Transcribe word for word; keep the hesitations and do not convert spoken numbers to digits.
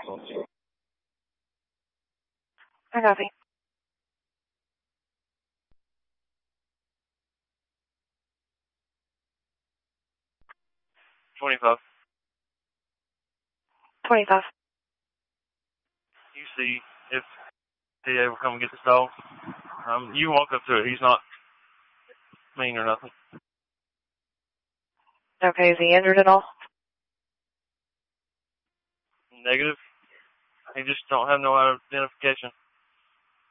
I copy. twenty-five. twenty-five. You see if he ever come and get this dog. Um, you walk up to it. He's not mean or nothing. Okay, is he injured at all? Negative. He just don't have no identification.